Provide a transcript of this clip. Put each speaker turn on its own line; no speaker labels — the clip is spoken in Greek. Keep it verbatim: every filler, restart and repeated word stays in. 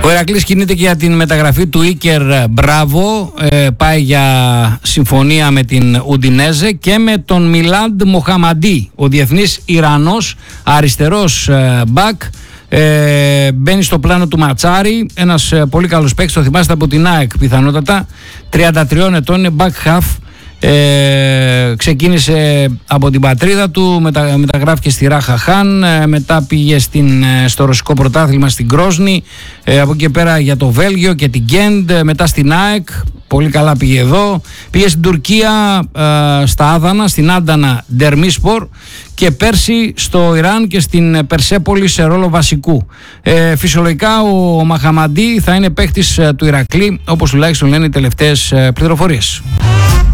Ο Ηρακλής κινείται και για την μεταγραφή του Ίκερ Μπράβο, ε, πάει για συμφωνία με την Ουντινέζε και με τον Μιλάντ Μοχαμαντί, ο διεθνής Ιρανός αριστερός ε, μπακ. Ε, μπαίνει στο πλάνο του Ματσάρι, ένας ε, πολύ καλός παίκτης, το θυμάστε από την ΑΕΚ πιθανότατα, τριάντα τριών ετών, είναι back half. Ε, ξεκίνησε από την πατρίδα του, μετα, μεταγράφηκε στη Ράχα Χάν, ε, μετά πήγε στην, ε, στο ρωσικό πρωτάθλημα στην Κρόσνη, ε, από εκεί πέρα για το Βέλγιο και την Γκέντ, ε, μετά στην ΑΕΚ, πολύ καλά πήγε εδώ, πήγε στην Τουρκία, ε, στα Άδανα, στην Άντανα Ντερμίσπορ και πέρσι στο Ιράν και στην Περσέπολη σε ρόλο βασικού. Ε, φυσιολογικά ο Μαχαμαντί θα είναι παίκτης ε, του Ηρακλή, όπως τουλάχιστον λένε οι τελευταίες ε, πληροφορίες.